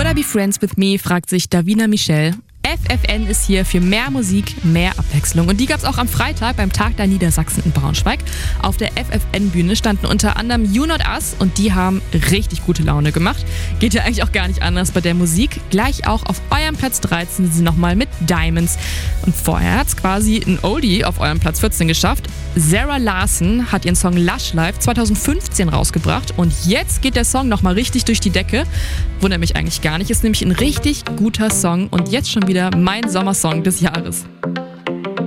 Wanna Be Friends With Me, fragt sich Davina Michel. FFN ist hier für mehr Musik, mehr Abwechslung. Und die gab es auch am Freitag beim Tag der Niedersachsen in Braunschweig. Auf der FFN-Bühne standen unter anderem You Not Us und die haben richtig gute Laune gemacht. Geht ja eigentlich auch gar nicht anders bei der Musik. Gleich auch auf eurem Platz 13 sind sie nochmal mit Diamonds. Und vorher hat es quasi ein Oldie auf eurem Platz 14 geschafft. Sarah Larson hat ihren Song Lush Life 2015 rausgebracht und jetzt geht der Song nochmal richtig durch die Decke. Wundert mich eigentlich gar nicht, ist nämlich ein richtig guter Song und jetzt schon wieder mein Sommersong des Jahres.